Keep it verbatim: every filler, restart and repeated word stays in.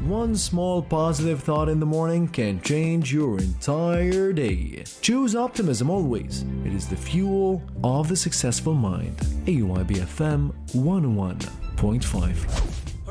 One small positive thought in the morning can change your entire day. Choose optimism always. It is the fuel of the successful mind. A Y B F M one oh one point five.